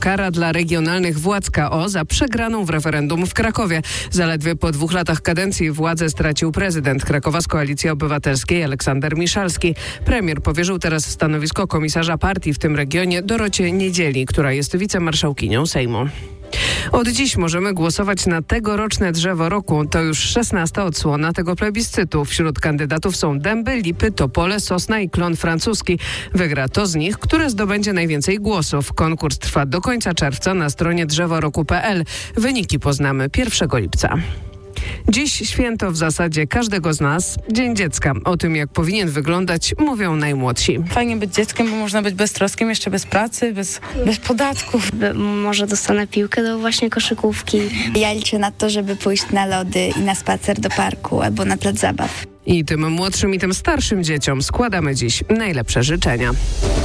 Kara dla regionalnych władz KO za przegraną w referendum w Krakowie. Zaledwie po 2 latach kadencji władzę stracił prezydent Krakowa z Koalicji Obywatelskiej Aleksander Miszalski. Premier powierzył teraz stanowisko komisarza partii w tym regionie Dorocie Niedzieli, która jest wicemarszałkinią Sejmu. Od dziś możemy głosować na tegoroczne drzewo roku. To już 16. odsłona tego plebiscytu. Wśród kandydatów są dęby, lipy, topole, sosna i klon francuski. Wygra to z nich, które zdobędzie najwięcej głosów. Konkurs trwa do końca czerwca na stronie drzeworoku.pl. Wyniki poznamy 1 lipca. Dziś święto w zasadzie każdego z nas, Dzień Dziecka. O tym, jak powinien wyglądać, mówią najmłodsi. Fajnie być dzieckiem, bo można być beztroskim, jeszcze bez pracy, bez podatków. Może dostanę piłkę do właśnie koszykówki. Ja liczę na to, żeby pójść na lody i na spacer do parku albo na plac zabaw. I tym młodszym i tym starszym dzieciom składamy dziś najlepsze życzenia.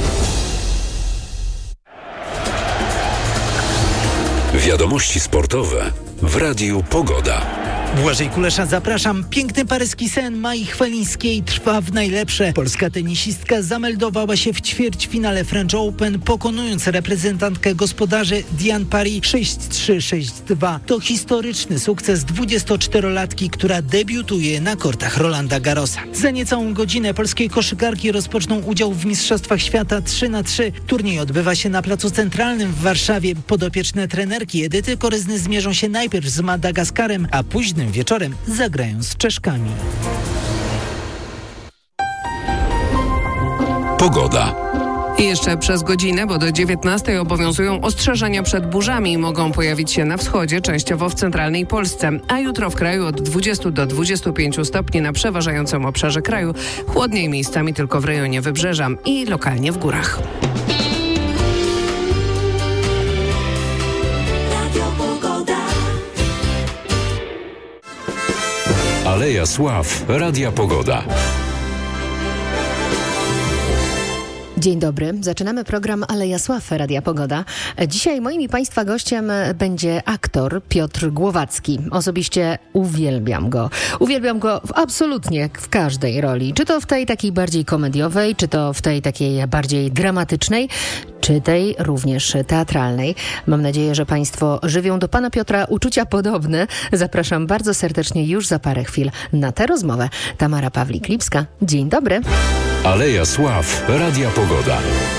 Wiadomości sportowe w Radiu Pogoda. Błażej Kulesza, zapraszam. Piękny paryski sen Mai Chwalińskiej trwa w najlepsze. Polska tenisistka zameldowała się w ćwierćfinale French Open, pokonując reprezentantkę gospodarzy Diane Paris 6-3, 6-2. To historyczny sukces 24-latki, która debiutuje na kortach Rolanda Garrosa. Za niecałą godzinę polskie koszykarki rozpoczną udział w Mistrzostwach Świata 3x3. Turniej odbywa się na Placu Centralnym w Warszawie. Podopieczne trenerki Edyty Koryzny zmierzą się najpierw z Madagaskarem, a późnym wieczorem zagrają z Czeszkami. Pogoda. I jeszcze przez godzinę, bo do 19 obowiązują ostrzeżenia przed burzami. Mogą pojawić się na wschodzie, częściowo w centralnej Polsce. A jutro w kraju od 20 do 25 stopni na przeważającym obszarze kraju. Chłodniej miejscami tylko w rejonie Wybrzeża i lokalnie w górach. Aleja Sław, Radia Pogoda. Dzień dobry. Zaczynamy program Aleja Sław, Radia Pogoda. Dzisiaj moim i Państwa gościem będzie aktor Piotr Głowacki. Osobiście uwielbiam go. Uwielbiam go absolutnie w każdej roli. Czy to w tej takiej bardziej komediowej, czy to w tej takiej bardziej dramatycznej, czy tej również teatralnej. Mam nadzieję, że Państwo żywią do Pana Piotra uczucia podobne. Zapraszam bardzo serdecznie już za parę chwil na tę rozmowę. Tamara Pawlik-Lipska. Dzień dobry. Aleja Sław, Radia Pogoda.